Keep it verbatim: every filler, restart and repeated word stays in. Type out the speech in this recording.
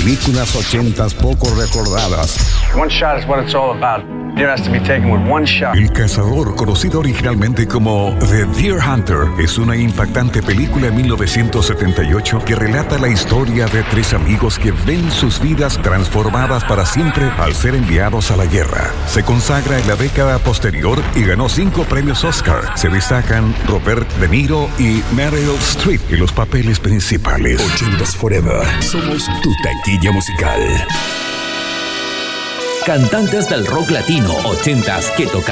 películas ochentas poco recordadas. One shot is what it's all about. Deer has to be taken with one shot. El Cazador, conocido originalmente como The Deer Hunter, es una impactante película de mil novecientos setenta y ocho que relata la historia de tres amigos que ven sus vidas transformadas para siempre al ser enviados a la guerra. Se consagra en la década posterior y ganó cinco premios Oscar. Se destacan Robert De Niro y Meryl Streep en los papeles principales. ochentas Forever. Somos tu taquilla musical. Cantantes del rock latino ochentas que tocan